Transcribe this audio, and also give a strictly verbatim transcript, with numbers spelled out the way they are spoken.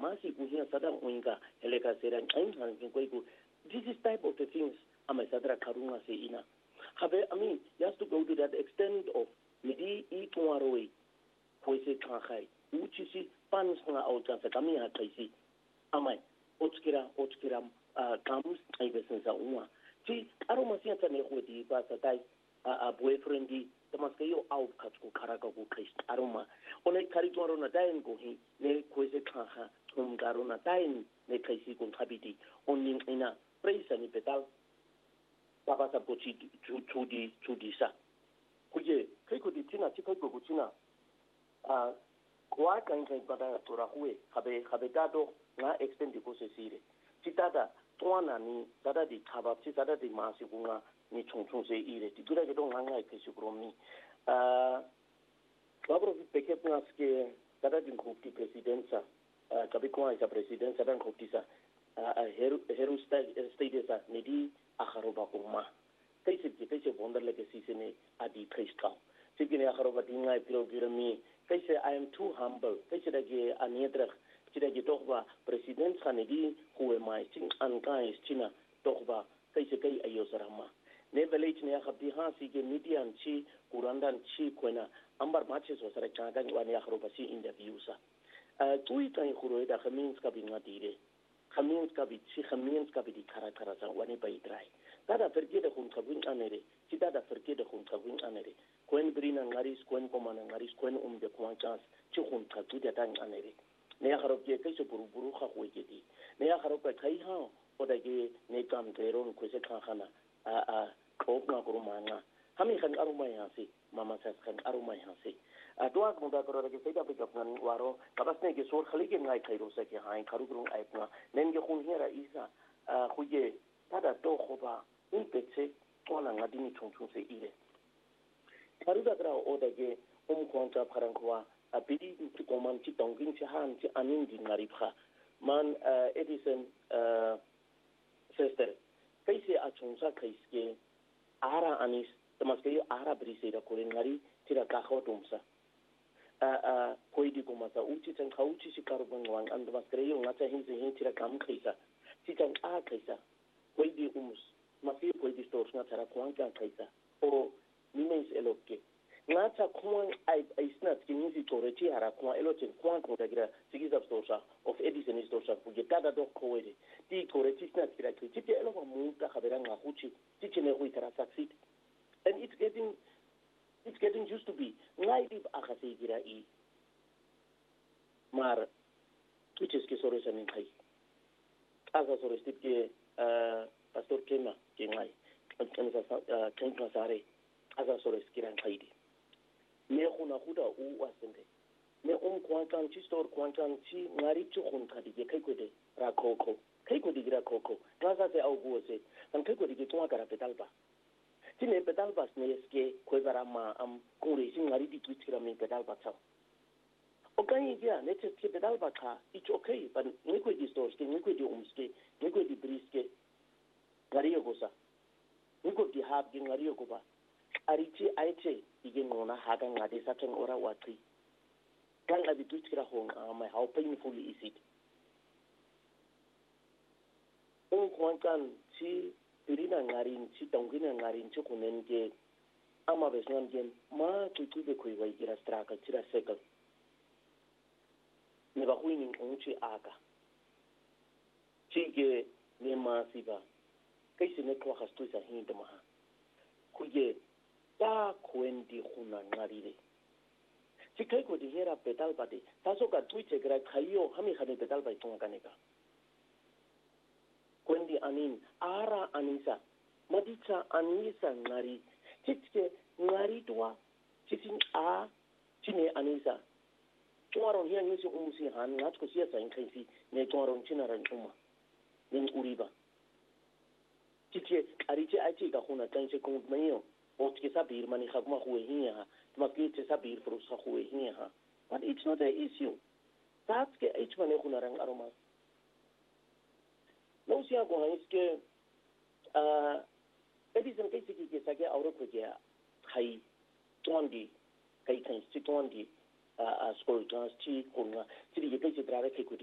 masi kuhia sadang uinga heleka serang ain han kuiku. This is type of the things ama sadra karunga se ina. Habe I mean, you have to go to that extent of midi I tuaroi kwese kangai. Uchisi pans nga autansa kami ha kaisi. Amai otskira otskira kams aibesensa uma. Ti aroma sia tane khodi ba satai a boyfriend di tamaskayo au katku karaka ku kaist aroma one kari tuaro na dain go hi ne kwese kha tum garo na dain ne kaisi kun khabiti onin ina praisa ni petal baba sa pochi chu chu di chu di sa kuje kai ko di tina ti kai ko kuchina a kwa kan kai bada tora huwe khabe khabe dado na extend ko se sire titada tuana ni dada di khabab ti dada di masi kunga ni chung chung se ire ti gura ke dong hanga ke su kromi a babro vi peke pnas ke dada di kopti presidenza kabe kwa isa presidenza dan kopti sa a heru heru state state sa ni di akharoba kuma kai se kai se bondar le ke si se ne adi kriska ti ke ne akharoba dinga piro pirami kai se I am too humble kai se da ke aniedra tida ki tohba president Kennedy huwe mai ting ankai china tohba kai se kai ayo sarama ne village ne khabdi ha si ke median chi kurandan chi kwena ambar mache so sara chaga ni wani akhroba si interview sa tui tai khuro da khamins ka binga dire khamins ka bi chi khamins ka bi di khara khara sa wani bai drai tada ferke da khun khabun anere tida da ferke da khun khabun anere kwen brina ngaris kwen komana ngaris kwen um de kwan chance chi khun khatu da tan anere ne ya kharop ke kai se buru buru kha khoi ke di ne ya kharop ka khai ha oda ke ne kam teron ko se kha khana a a khop na ko manga hami khan aruma ya se mama sa khan aruma ya se a doa ko da ko ke sai da pick up nan waro kabas ne ke sor khali ke ngai khai ro se ke hain kharu grung ai na nen ke khun hera isa a khuje tada to khoba un petse ona ngadini chung chung se ile kharu da tra oda ke um kwanta pharang khwa a bidi ti koman ti tongin ti han ti anin di naripha man edison sister kaise a chungsa kaiske ara anis tamaske ara brise da koren ngari tira ka khotumsa a a koidi komasa uchi tan khauchi si karban wan and maskre yo ngata hin hin tira kam khaisa ti tan a khaisa koidi umus mafi koidi stores na tara kwan kan khaisa o nimens elokke ngata kwan ai ai snat kini si toreti ara kwan elochen kwan ko dagira sigiza stosa of edison stosa kugetada do koede ti toreti snat kira ti ti elo mu ka khabera nga huchi ti chene hu itara succeed and it's getting it's getting used to be ngai akhase gira I mar which is ke sore sanin khai asa sore stip ke pastor kema ke ngai kan sa kan sare asa sore skiran khai di me khuna khuda u wasende me um kwantan chi store kwantan chi ngari chu khun khadi ke kai kwede ra khoko kai kwede gira khoko kaza se au go se kan kai kwede ke twa kara pedal ba ti ne pedal ba ne ske kwebara ma am kore si ngari di twitch kira me pedal ba cha o kan ya ne te pedal ba ka it's okay but ne kwede store ke ne kwede um ske ne kwede briske ngari yo gosa ne kwede hab ge ngari yo go ba arichi aiche igen ngona haga ngade sateng ora wati kan abi tuchira hong my how painful is it on kwankan chi irina ngarin chi tongina ngarin chi kunen ke ama besnan gen ma tutu be koi wai gira straka tira sekal ne ba huini onchi aga chi ge ne ma siba kai se ne kwa khastu sa hin de ma kuje ta kwendi khuna ngarire sikai ko di hera pedal bade taso ka tuiche gra khayo hami khane pedal bai tunga kaneka kwendi anin ara anisa madicha anisa ngari titke ngari twa titin a tine anisa tuaron hiya nyusi umusi han ngat ko sia sa inkaisi ne tuaron chinaran uma nin uriba titke ariche aiche ka khuna tanche ko mayo Ot ke sabir mani khagma huwe hiya tmaski te sabir frusa huwe hiya but it's not an issue that's ke ich mane khunarang aroma no sia ko haiske uh edison ke siki ke sage auro ko ke khai tondi kai kan sti tondi a school trans chi kunga tri ke ke trare ke